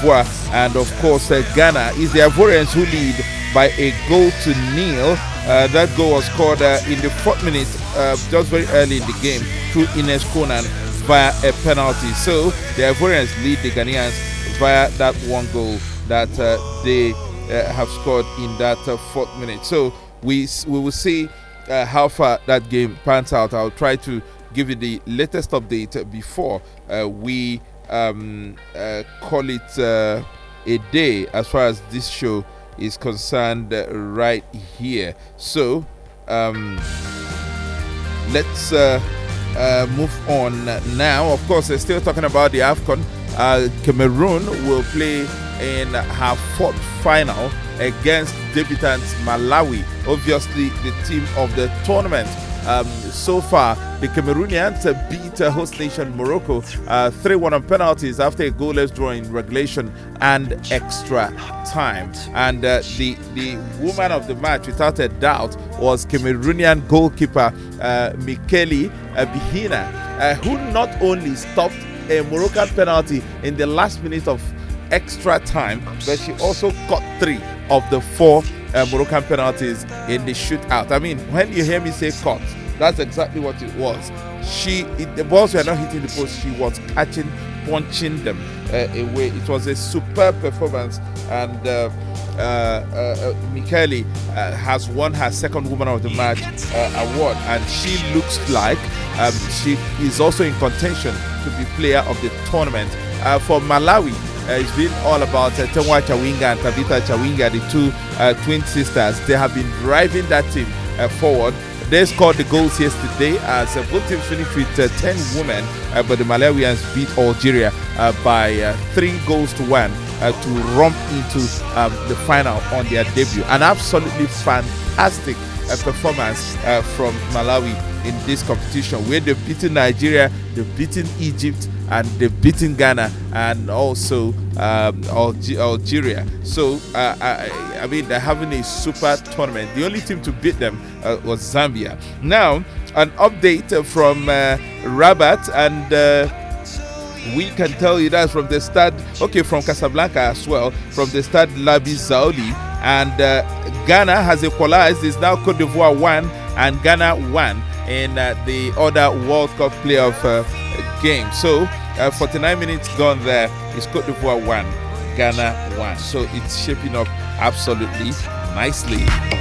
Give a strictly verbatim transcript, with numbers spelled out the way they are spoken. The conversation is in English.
d'Ivoire, and of course uh, Ghana. Is the Ivorians who lead by a goal to nil. Uh, that goal was scored uh, in the fourth minute, uh, just very early in the game, through Ines Conan via a penalty. So the Ivorians lead the Ghanaians via that one goal that uh, they uh, have scored in that uh, fourth minute. So we we will see uh, how far that game pans out. I'll try to give you the latest update before uh, we um, uh, call it uh, a day as far as this show is concerned uh, right here. So um, let's uh, uh, move on now. Of course, they're still talking about the AFCON. Uh, Cameroon will play in her fourth final against debutant Malawi, obviously the team of the tournament. Um, so far, the Cameroonians uh, beat uh, host nation Morocco uh, three one on penalties after a goalless draw in regulation and extra time. And uh, the the woman of the match, without a doubt, was Cameroonian goalkeeper uh, Michele uh, Bihina, uh, who not only stopped a Moroccan penalty in the last minute of extra time, but she also caught three of the four Uh, Moroccan penalties in the shootout. I mean, when you hear me say caught, that's exactly what it was. She, it, the balls were not hitting the post. She was catching, punching them uh, away. It was a superb performance, and uh, uh, uh, Michele uh, has won her second Woman of the Match uh, award, and she looks like um, she is also in contention to be Player of the Tournament. Uh, for Malawi, Uh, it's been all about uh, Tenwa Chawinga and Tabitha Chawinga, the two uh, twin sisters. They have been driving that team uh, forward. They scored the goals yesterday as uh, both teams finished with uh, ten women, uh, but the Malawians beat Algeria uh, by uh, three goals to one uh, to romp into um, the final on their debut. An absolutely fantastic uh, performance uh, from Malawi in this competition, where they've beaten Nigeria, they've beaten Egypt, and they've beaten Ghana and also um, Alge- Algeria. So, uh, I, I mean, they're having a super tournament. The only team to beat them uh, was Zambia. Now, an update from uh, Rabat, and uh, we can tell you that from the start, okay, from Casablanca as well, from the start, Labi Zaoli, and uh, Ghana has equalized. It's now Cote d'Ivoire one and Ghana one in uh, the other World Cup playoff uh, game. So uh, forty-nine minutes gone there. It's Cote d'Ivoire one, Ghana one. So it's shaping up absolutely nicely.